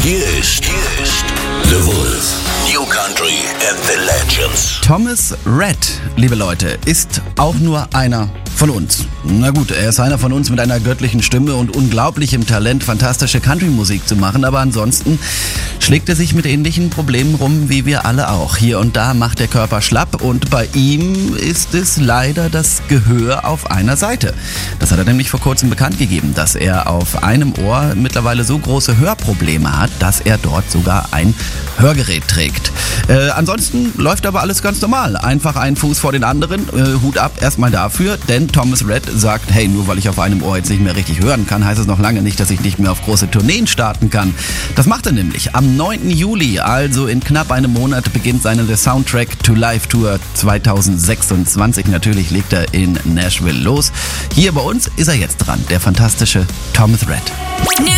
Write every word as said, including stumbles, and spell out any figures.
Hier ist, hier ist The Wolf. New Country and the Legends. Thomas Rhett, liebe Leute, ist auch nur einer von uns. Na gut, er ist einer von uns mit einer göttlichen Stimme und unglaublichem Talent, fantastische Country-Musik zu machen, aber ansonsten schlägt er sich mit ähnlichen Problemen rum wie wir alle auch. Hier und da macht der Körper schlapp und bei ihm ist es leider das Gehör auf einer Seite. Das hat er nämlich vor kurzem bekannt gegeben, dass er auf einem Ohr mittlerweile so große Hörprobleme hat, dass er dort sogar ein Hörgerät trägt. Äh, ansonsten läuft aber alles ganz normal. Einfach einen Fuß vor den anderen, äh, Hut ab erstmal dafür, denn Thomas Rhett sagt, hey, nur weil ich auf einem Ohr jetzt nicht mehr richtig hören kann, heißt es noch lange nicht, dass ich nicht mehr auf große Tourneen starten kann. Das macht er nämlich. Am neunten Juli, also in knapp einem Monat, beginnt seine The Soundtrack to Life Tour zweitausendsechsundzwanzig. Natürlich legt er in Nashville los. Hier bei uns ist er jetzt dran, der fantastische Thomas Rhett. New